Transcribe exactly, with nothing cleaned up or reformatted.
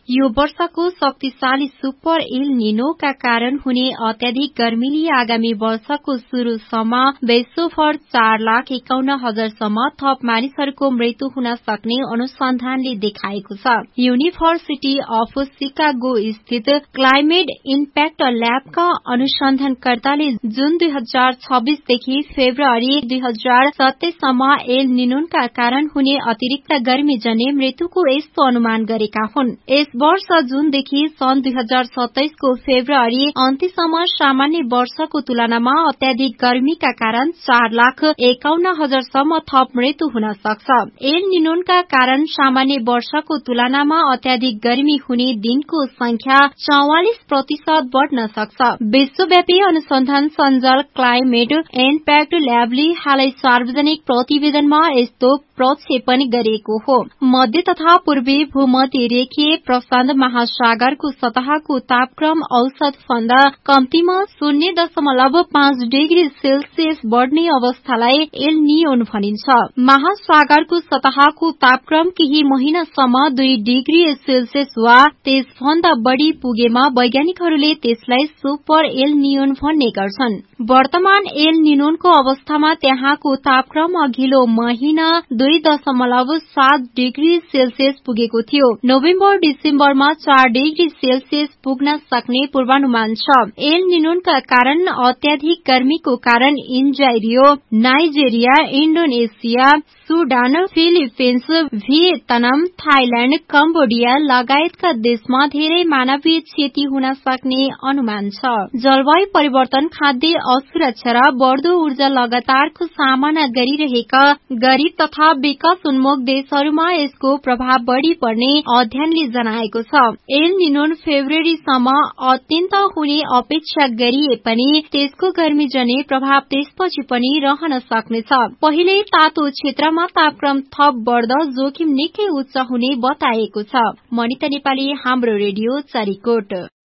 यो वर्षको शक्तिशाली सुपर एल निनोका कारण हुने अत्याधिक गर्मीले आगामी वर्षको सुरुसम्म विश्वभर चार लाख एकाउन्न हजारसम्म थप मानिसहरूको मृत्यु हुन सक्ने अनुसन्धानले देखाएको छ। युनिभर्सिटी अफ सिकागो स्थित क्लाइमेट इम्प्याक्ट ल्याबका अनुसन्धानकर्ताले जुन दुई हजार छब्बीसदेखि फेब्रुअरी दुई हजार सत्ताइससम्म एल निनोका कारण हुने अतिरिक्त गर्मीजन्य मृत्युको यस्तो अनुमान गरेका हुन्। यस वर्ष जूनदेखि सन् दुई हजार सत्ताइसको फेब्रुअरी अन्त्यसम्म सामान्य वर्षको तुलनामा अत्याधिक गर्मीका कारण चार लाख एकाउन्न हजारसम्म थप मृत्यु हुन सक्छ। एल निनोका कारण सामान्य वर्षको तुलनामा अत्याधिक गर्मी हुने दिनको संख्या चौवालिस प्रतिशत बढ़न सक्छ। विश्वव्यापी अनुसन्धान सञ्जाल क्लाइमेट इम्प्याक्ट ल्याबले हालै सार्वजनिक प्रतिवेदनमा यस्तो प्रक्षेपण गरिएको हो। मध्य तथा पूर्वी भूमध्य रेखीय प्रशान्त महासागरको सतहको तापक्रम औसत भन्दा कम्तीमा शून्य दशमलव पाँच डिग्री सेल्सियस बढ़ने अवस्थालाई एल नियोन भनिन्छ। महासागरको सतहको तापक्रम केही महिनासम्म दुई डिग्री सेल्सियस वा त्यसभन्दा बढ़ी पुगेमा वैज्ञानिकहरूले त्यसलाई सुपर एल नियोन भन्ने गर्छन्। वर्तमान एल निनोको अवस्थामा त्यहाँको तापक्रम अघिल्लो महिना दुई दशमलव सात डिग्री सेल्सियस पुगेको थियो। नोभेम्बर डिसेम्बरमा चार डिग्री सेल्सियस पुग्न सक्ने पूर्वानुमान छ। एल निनोका कारण अत्याधिक गर्मीको कारण इन्जाइरियो, Nigeria, Indonesia, Sudan, Philippines, Vietnam, Thailand, Cambodia लगायतका देशमा धेरै मानवीय क्षति हुन सक्ने अनुमान छ। जलवायु परिवर्तन, खाद्य असुरक्षा र बढ़दो ऊर्जा लगातारको सामना गरिरहेका गरीब तथा विकास उन्मुख देशहरूमा यसको प्रभाव बढ़ी पर्ने अध्ययनले जनाएको छ। एल निनोन फेब्रुअरीसम्म अत्यन्त हुने अपेक्षा गरिए पनि त्यसको गर्मीजन्य प्रभाव त्यसपछि पनि रहन सक्नेछ। पहिले तातो क्षेत्रमा तापक्रम थप बढ़दा जोखिम निकै उच्च हुने बताएको छ। मनिता नेपाली, हाम्रो रेडियो, चरीकोट।